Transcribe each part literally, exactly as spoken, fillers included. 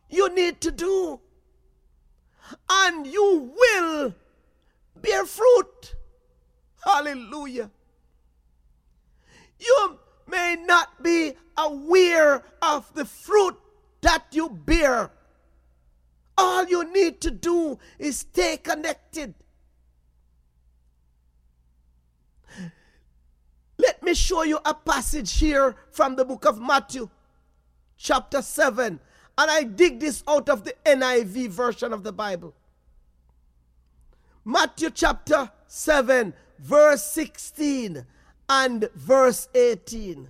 you need to do. And you will bear fruit. Hallelujah. You may not be aware of the fruit that you bear. All you need to do is stay connected. Let me show you a passage here from the book of Matthew, chapter seven. And I dig this out of the N I V version of the Bible. Matthew chapter seven, verse sixteen and verse eighteen.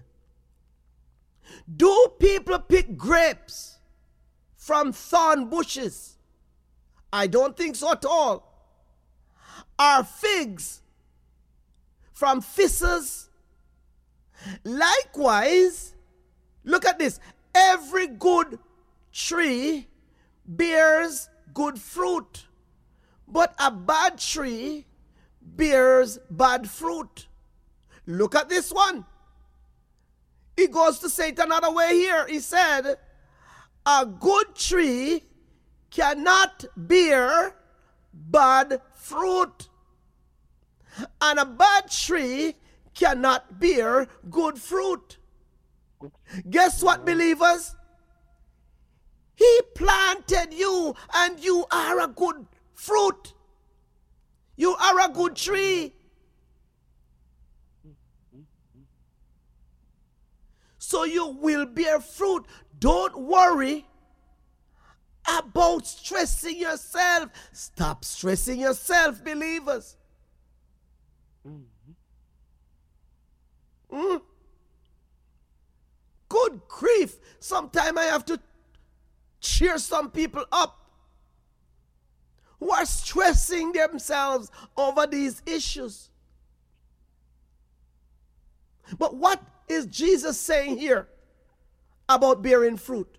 Do people pick grapes from thorn bushes? I don't think so at all. Are figs from thistles? Likewise, look at this. Every good tree bears good fruit, but a bad tree bears bad fruit. Look at this one. He goes to say it another way here. He said, a good tree cannot bear bad fruit, and a bad tree cannot bear good fruit. Guess what, believers? He planted you, and you are a good fruit. You are a good tree. So you will bear fruit. Don't worry about stressing yourself. Stop stressing yourself, believers. Mm. Good grief. Sometimes I have to cheer some people up who are stressing themselves over these issues. But what is Jesus saying here about bearing fruit?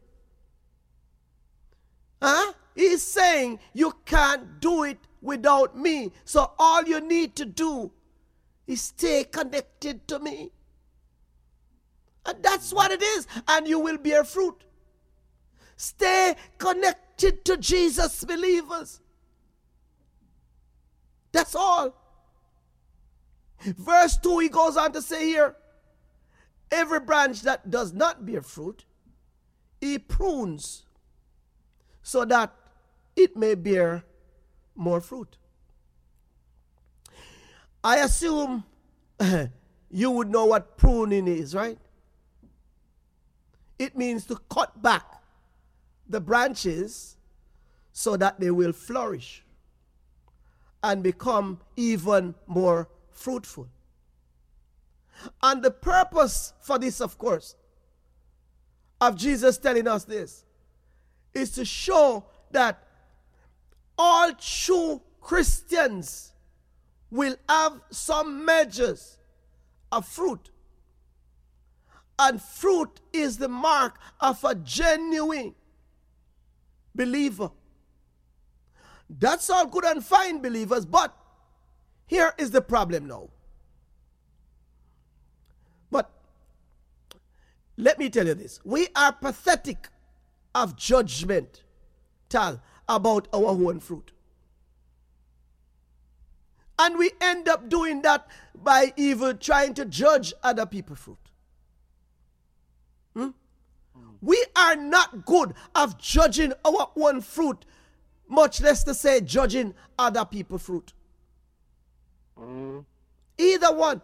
Huh? He's saying you can't do it without me. So all you need to do is stay connected to me. And that's what it is. And you will bear fruit. Stay connected to Jesus, believers. That's all. Verse two, he goes on to say here, every branch that does not bear fruit, he prunes so that it may bear more fruit. I assume you would know what pruning is, right? It means to cut back the branches so that they will flourish and become even more fruitful. And the purpose for this, of course, of Jesus telling us this, is to show that all true Christians will have some measures of fruit. And fruit is the mark of a genuine believer. That's all good and fine, believers, but here is the problem now. But let me tell you this. We are pathetic of judgment tal about our own fruit. And we end up doing that by even trying to judge other people's fruit. Hmm? We are not good of judging our own fruit, much less to say judging other people's fruit. Mm. Either one.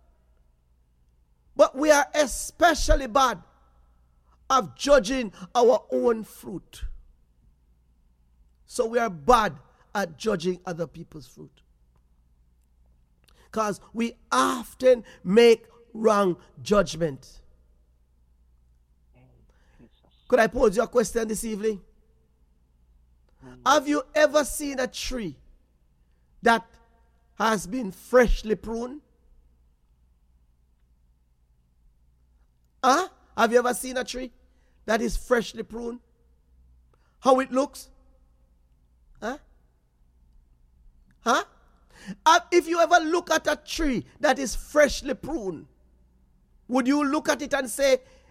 But we are especially bad of judging our own fruit. So we are bad at judging other people's fruit. Because we often make wrong judgment. Could I pose you a question this evening? Have you ever seen a tree that has been freshly pruned? Huh? Have you ever seen a tree that is freshly pruned? How it looks? Huh? Huh? Uh, if you ever look at a tree that is freshly pruned, would you look at it and say,